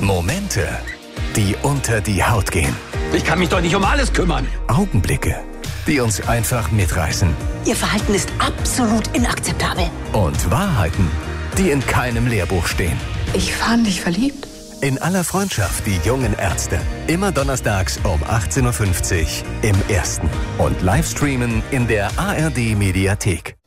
Momente, die unter die Haut gehen. Ich kann mich doch nicht um alles kümmern. Augenblicke, die uns einfach mitreißen. Ihr Verhalten ist absolut inakzeptabel. Und Wahrheiten, die in keinem Lehrbuch stehen. Ich war nicht verliebt. In aller Freundschaft, die jungen Ärzte. Immer donnerstags um 18.50 Uhr im Ersten. Und Livestreamen in der ARD-Mediathek.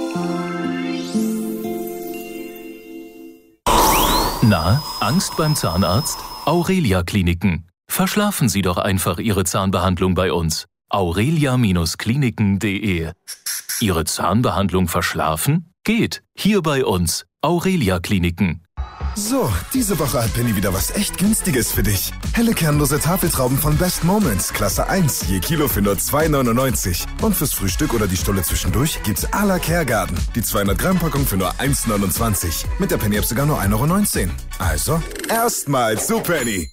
Na, Angst beim Zahnarzt? Aurelia Kliniken. Verschlafen Sie doch einfach Ihre Zahnbehandlung bei uns. aurelia-kliniken.de. Ihre Zahnbehandlung verschlafen? Geht. Hier bei uns. Aurelia Kliniken. So, diese Woche hat Penny wieder was echt Günstiges für dich. Helle kernlose Tafeltrauben von Best Moments, Klasse 1, je Kilo für nur 2,99. Und fürs Frühstück oder die Stulle zwischendurch gibt's à la Kergarten. Die 200 Gramm Packung für nur 1,29. Mit der Penny-App sogar nur 1,19 €. Also, erstmal zu Penny.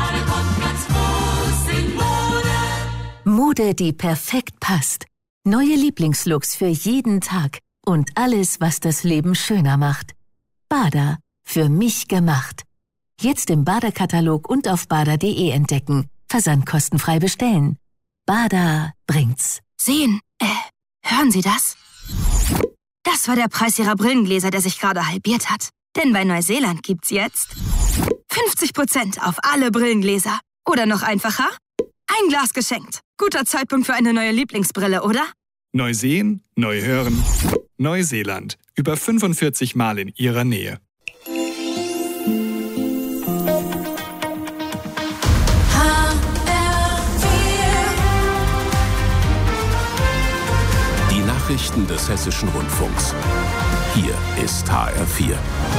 Mode, die perfekt passt. Neue Lieblingslooks für jeden Tag. Und alles, was das Leben schöner macht. Bada. Für mich gemacht. Jetzt im Bada-Katalog und auf bada.de entdecken. Versand kostenfrei bestellen. Bada bringt's. Sehen, hören Sie das? Das war der Preis Ihrer Brillengläser, der sich gerade halbiert hat. Denn bei Neuseeland gibt's jetzt 50% auf alle Brillengläser. Oder noch einfacher, ein Glas geschenkt. Guter Zeitpunkt für eine neue Lieblingsbrille, oder? Neu sehen, neu hören. Neuseeland. Über 45 Mal in Ihrer Nähe. Die Nachrichten des Hessischen Rundfunks. Hier ist HR4.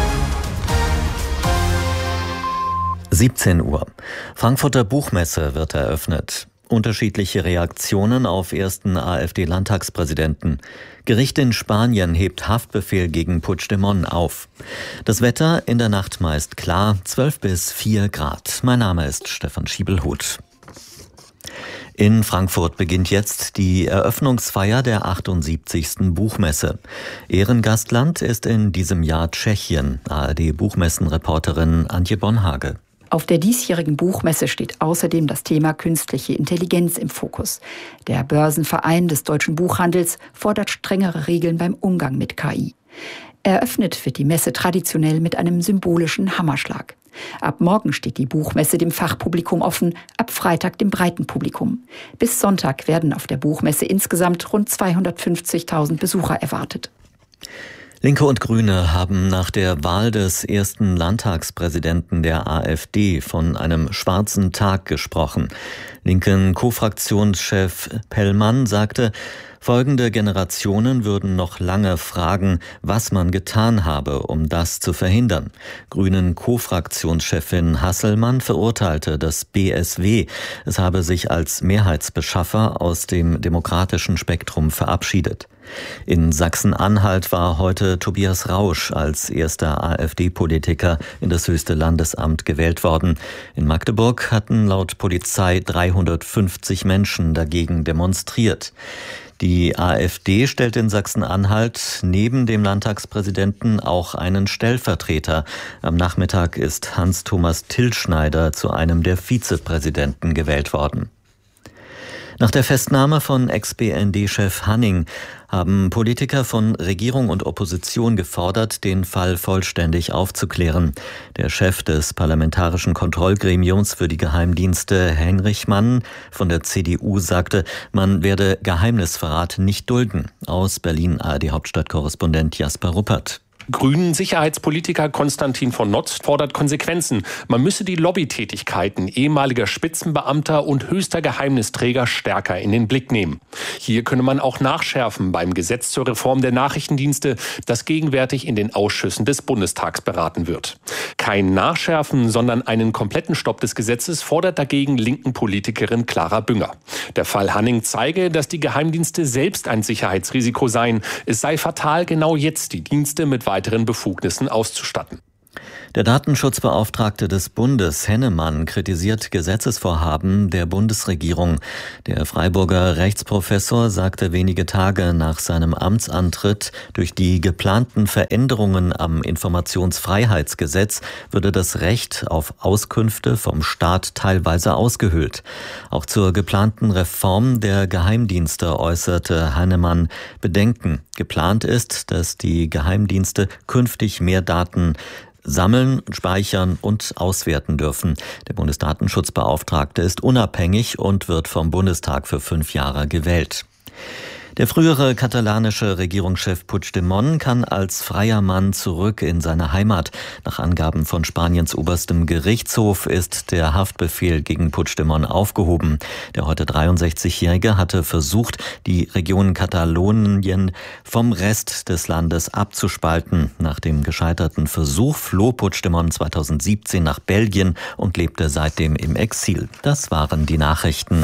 17 Uhr. Frankfurter Buchmesse wird eröffnet. Unterschiedliche Reaktionen auf ersten AfD-Landtagspräsidenten. Gericht in Spanien hebt Haftbefehl gegen Puigdemont auf. Das Wetter in der Nacht meist klar, 12 bis 4 Grad. Mein Name ist Stefan Schiebelhuth. In Frankfurt beginnt jetzt die Eröffnungsfeier der 78. Buchmesse. Ehrengastland ist in diesem Jahr Tschechien. ARD-Buchmessenreporterin Antje Bonhage. Auf der diesjährigen Buchmesse steht außerdem das Thema künstliche Intelligenz im Fokus. Der Börsenverein des deutschen Buchhandels fordert strengere Regeln beim Umgang mit KI. Eröffnet wird die Messe traditionell mit einem symbolischen Hammerschlag. Ab morgen steht die Buchmesse dem Fachpublikum offen, ab Freitag dem breiten Publikum. Bis Sonntag werden auf der Buchmesse insgesamt rund 250.000 Besucher erwartet. Linke und Grüne haben nach der Wahl des ersten Landtagspräsidenten der AfD von einem schwarzen Tag gesprochen. Linken Co-Fraktionschef Pellmann sagte, folgende Generationen würden noch lange fragen, was man getan habe, um das zu verhindern. Grünen Co-Fraktionschefin Hasselmann verurteilte das BSW. Es habe sich als Mehrheitsbeschaffer aus dem demokratischen Spektrum verabschiedet. In Sachsen-Anhalt war heute Tobias Rausch als erster AfD-Politiker in das höchste Landesamt gewählt worden. In Magdeburg hatten laut Polizei 350 Menschen dagegen demonstriert. Die AfD stellt in Sachsen-Anhalt neben dem Landtagspräsidenten auch einen Stellvertreter. Am Nachmittag ist Hans-Thomas Tillschneider zu einem der Vizepräsidenten gewählt worden. Nach der Festnahme von Ex-BND-Chef Hanning haben Politiker von Regierung und Opposition gefordert, den Fall vollständig aufzuklären. Der Chef des Parlamentarischen Kontrollgremiums für die Geheimdienste, Heinrich Mann von der CDU, sagte, man werde Geheimnisverrat nicht dulden. Aus Berlin ARD-Hauptstadtkorrespondent Jasper Ruppert. Grünen-Sicherheitspolitiker Konstantin von Notz fordert Konsequenzen. Man müsse die Lobbytätigkeiten ehemaliger Spitzenbeamter und höchster Geheimnisträger stärker in den Blick nehmen. Hier könne man auch nachschärfen beim Gesetz zur Reform der Nachrichtendienste, das gegenwärtig in den Ausschüssen des Bundestags beraten wird. Kein Nachschärfen, sondern einen kompletten Stopp des Gesetzes fordert dagegen linken Politikerin Clara Bünger. Der Fall Hanning zeige, dass die Geheimdienste selbst ein Sicherheitsrisiko seien. Es sei fatal, genau jetzt die Dienste mit weiteren Befugnissen auszustatten. Der Datenschutzbeauftragte des Bundes, Hennemann, kritisiert Gesetzesvorhaben der Bundesregierung. Der Freiburger Rechtsprofessor sagte wenige Tage nach seinem Amtsantritt, durch die geplanten Veränderungen am Informationsfreiheitsgesetz würde das Recht auf Auskünfte vom Staat teilweise ausgehöhlt. Auch zur geplanten Reform der Geheimdienste äußerte Hennemann Bedenken. Geplant ist, dass die Geheimdienste künftig mehr Daten sammeln, speichern und auswerten dürfen. Der Bundesdatenschutzbeauftragte ist unabhängig und wird vom Bundestag für 5 Jahre gewählt. Der frühere katalanische Regierungschef Puigdemont kann als freier Mann zurück in seine Heimat. Nach Angaben von Spaniens oberstem Gerichtshof ist der Haftbefehl gegen Puigdemont aufgehoben. Der heute 63-Jährige hatte versucht, die Region Katalonien vom Rest des Landes abzuspalten. Nach dem gescheiterten Versuch floh Puigdemont 2017 nach Belgien und lebte seitdem im Exil. Das waren die Nachrichten.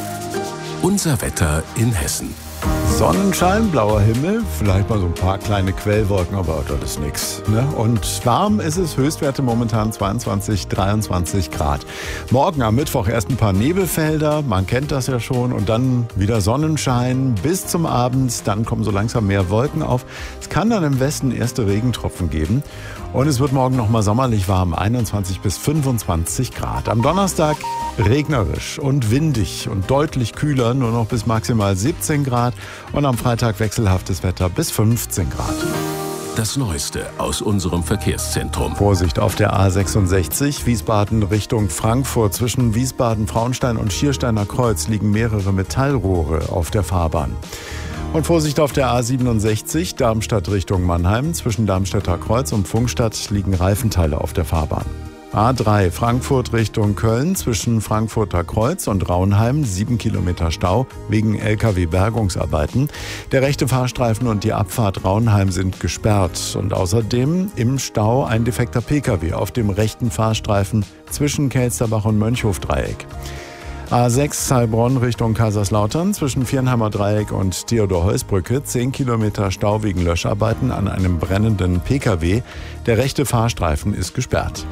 Unser Wetter in Hessen. Sonnenschein, blauer Himmel, vielleicht mal so ein paar kleine Quellwolken, aber das ist nichts. Ne? Und warm ist es, Höchstwerte momentan 22, 23 Grad. Morgen am Mittwoch erst ein paar Nebelfelder, man kennt das ja schon, und dann wieder Sonnenschein bis zum Abend, dann kommen so langsam mehr Wolken auf. Es kann dann im Westen erste Regentropfen geben. Und es wird morgen nochmal sommerlich warm, 21 bis 25 Grad. Am Donnerstag regnerisch und windig und deutlich kühler, nur noch bis maximal 17 Grad. Und am Freitag wechselhaftes Wetter bis 15 Grad. Das Neueste aus unserem Verkehrszentrum. Vorsicht auf der A66, Wiesbaden Richtung Frankfurt. Zwischen Wiesbaden-Frauenstein und Schiersteiner Kreuz liegen mehrere Metallrohre auf der Fahrbahn. Und Vorsicht auf der A67, Darmstadt Richtung Mannheim. Zwischen Darmstädter Kreuz und Pfungstadt liegen Reifenteile auf der Fahrbahn. A3 Frankfurt Richtung Köln, zwischen Frankfurter Kreuz und Raunheim 7 Kilometer Stau wegen LKW-Bergungsarbeiten. Der rechte Fahrstreifen und die Abfahrt Raunheim sind gesperrt. Und außerdem im Stau ein defekter Pkw auf dem rechten Fahrstreifen zwischen Kelsterbach und Mönchhofdreieck. A6 Heilbronn Richtung Kaiserslautern, zwischen Viernheimer Dreieck und Theodor-Heuss-Brücke 10 Kilometer Stau wegen Löscharbeiten an einem brennenden Pkw. Der rechte Fahrstreifen ist gesperrt.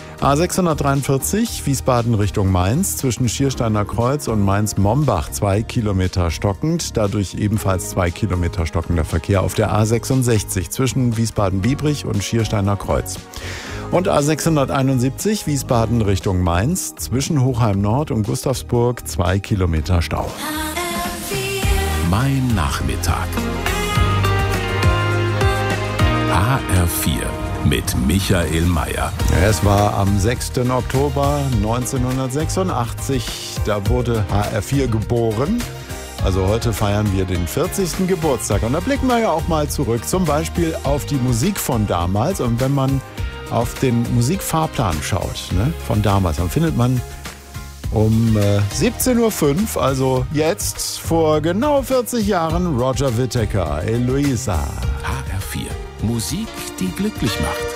A643 Wiesbaden Richtung Mainz, zwischen Schiersteiner Kreuz und Mainz-Mombach 2 Kilometer stockend, dadurch ebenfalls 2 Kilometer stockender Verkehr auf der A66 zwischen Wiesbaden-Biebrich und Schiersteiner Kreuz. Und A671 Wiesbaden Richtung Mainz, zwischen Hochheim Nord und Gustavsburg 2 Kilometer Stau. Mein Nachmittag. HR4 mit Michael Mayer. Es war am 6. Oktober 1986, da wurde HR4 geboren. Also heute feiern wir den 40. Geburtstag. Und da blicken wir ja auch mal zurück, zum Beispiel auf die Musik von damals. Und wenn man auf den Musikfahrplan schaut, ne, von damals, dann findet man um 17.05 Uhr, also jetzt vor genau 40 Jahren, Roger Whittaker, Eloisa. HR4, Musik, die glücklich macht.